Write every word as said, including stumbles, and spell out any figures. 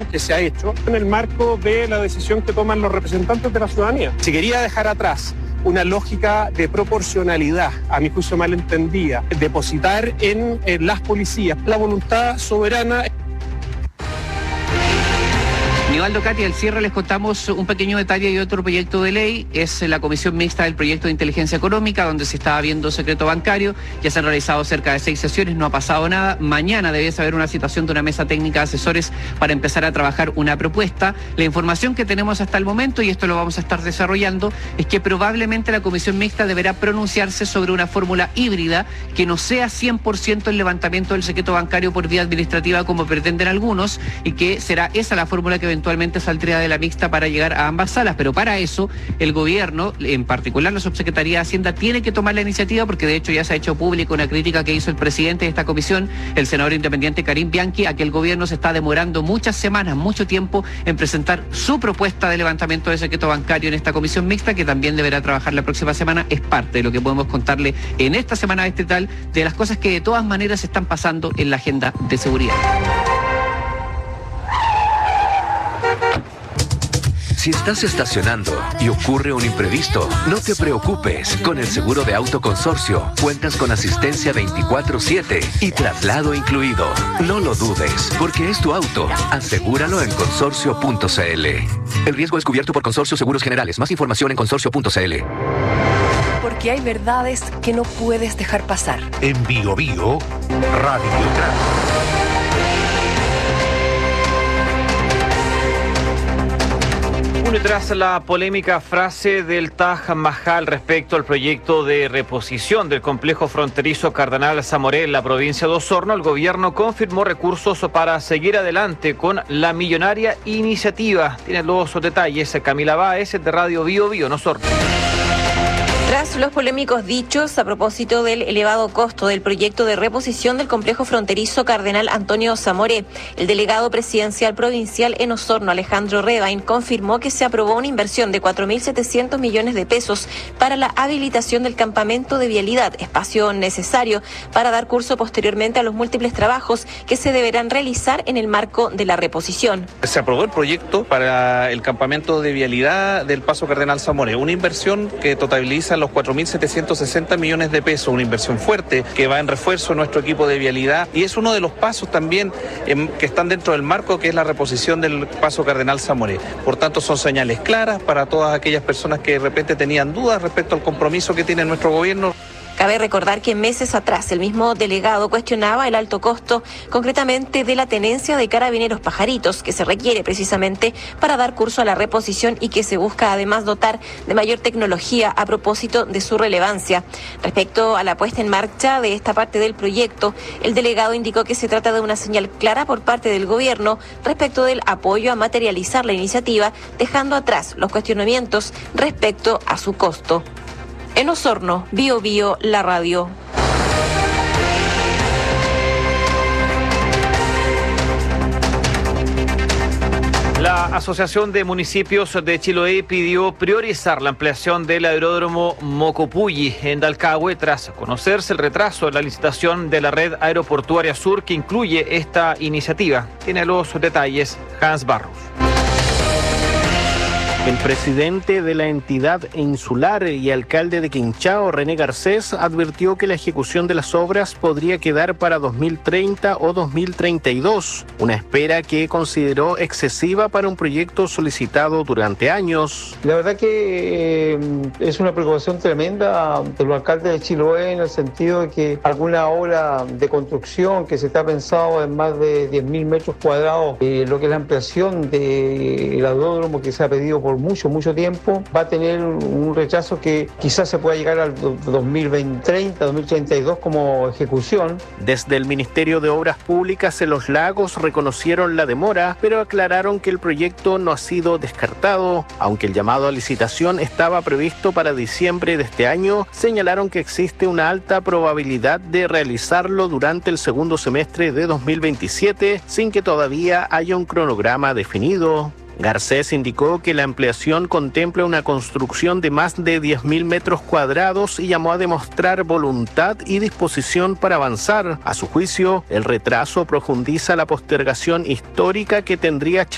que se ha hecho en el marco de la decisión que toman los representantes de la ciudadanía. Se quería dejar atrás una lógica de proporcionalidad, a mi juicio mal entendida, depositar en, en las policías la voluntad soberana. Nivaldo, Katia, al cierre les contamos un pequeño detalle de otro proyecto de ley. Es la comisión mixta del proyecto de inteligencia económica, donde se estaba viendo secreto bancario. Ya se han realizado cerca de seis sesiones, no ha pasado nada. Mañana debe haber una citación de una mesa técnica de asesores para empezar a trabajar una propuesta. La información que tenemos hasta el momento, y esto lo vamos a estar desarrollando, es que probablemente la comisión mixta deberá pronunciarse sobre una fórmula híbrida que no sea cien por ciento el levantamiento del secreto bancario por vía administrativa como pretenden algunos, y que será esa la fórmula que eventualmente saldría de la mixta para llegar a ambas salas. Pero para eso el gobierno, en particular la subsecretaría de Hacienda, tiene que tomar la iniciativa, porque de hecho ya se ha hecho público una crítica que hizo el presidente de esta comisión, el senador independiente Karim Bianchi, a que el gobierno se está demorando muchas semanas, mucho tiempo en presentar su propuesta de levantamiento del secreto bancario en esta comisión mixta, que también deberá trabajar la próxima semana. Es parte de lo que podemos contarle en esta semana distrital de las cosas que de todas maneras están pasando en la agenda de seguridad. Si estás estacionando y ocurre un imprevisto, no te preocupes. Con el seguro de auto Consorcio cuentas con asistencia veinticuatro siete y traslado incluido. No lo dudes, porque es tu auto. Asegúralo en consorcio punto c l. El riesgo es cubierto por Consorcio Seguros Generales. Más información en consorcio punto c l. Porque hay verdades que no puedes dejar pasar. En Bio Bio, Radio Tránsito. Y tras la polémica frase del Taj Mahal respecto al proyecto de reposición del complejo fronterizo Cardenal Zamoré en la provincia de Osorno, el gobierno confirmó recursos para seguir adelante con la millonaria iniciativa. Tiene los detalles Camila Báez de Radio Bio Bio en Osorno. Tras los polémicos dichos a propósito del elevado costo del proyecto de reposición del complejo fronterizo Cardenal Antonio Zamoré, el delegado presidencial provincial en Osorno, Alejandro Rebain, confirmó que se aprobó una inversión de cuatro mil setecientos millones de pesos para la habilitación del campamento de vialidad, espacio necesario para dar curso posteriormente a los múltiples trabajos que se deberán realizar en el marco de la reposición. Se aprobó el proyecto para el campamento de vialidad del Paso Cardenal Zamoré, una inversión que totaliza los cuatro mil setecientos sesenta millones de pesos, una inversión fuerte que va en refuerzo a nuestro equipo de vialidad, y es uno de los pasos también eh, que están dentro del marco, que es la reposición del Paso Cardenal Zamoré. Por tanto, son señales claras para todas aquellas personas que de repente tenían dudas respecto al compromiso que tiene nuestro gobierno. Cabe recordar que meses atrás el mismo delegado cuestionaba el alto costo, concretamente de la tenencia de Carabineros Pajaritos, que se requiere precisamente para dar curso a la reposición y que se busca además dotar de mayor tecnología a propósito de su relevancia. Respecto a la puesta en marcha de esta parte del proyecto, el delegado indicó que se trata de una señal clara por parte del gobierno respecto del apoyo a materializar la iniciativa, dejando atrás los cuestionamientos respecto a su costo. En Osorno, Bio Bio, la radio. La Asociación de Municipios de Chiloé pidió priorizar la ampliación del aeródromo Mocopulli en Dalcahue tras conocerse el retraso en la licitación de la red aeroportuaria sur que incluye esta iniciativa. Tiene los detalles Hans Barros. El presidente de la entidad insular y alcalde de Quinchao, René Garcés, advirtió que la ejecución de las obras podría quedar para dos mil treinta o dos mil treinta y dos, una espera que consideró excesiva para un proyecto solicitado durante años. La verdad que eh, es una preocupación tremenda de los alcaldes de Chiloé, en el sentido de que alguna obra de construcción que se está pensado en más de diez mil metros cuadrados, eh, lo que es la ampliación del aeródromo que se ha pedido por mucho, mucho tiempo, va a tener un rechazo que quizás se pueda llegar al dos mil treinta, dos mil treinta y dos como ejecución. Desde el Ministerio de Obras Públicas en Los Lagos reconocieron la demora, pero aclararon que el proyecto no ha sido descartado. Aunque el llamado a licitación estaba previsto para diciembre de este año, señalaron que existe una alta probabilidad de realizarlo durante el segundo semestre de dos mil veintisiete, sin que todavía haya un cronograma definido. Garcés indicó que la ampliación contempla una construcción de más de diez mil metros cuadrados y llamó a demostrar voluntad y disposición para avanzar. A su juicio, el retraso profundiza la postergación histórica que tendría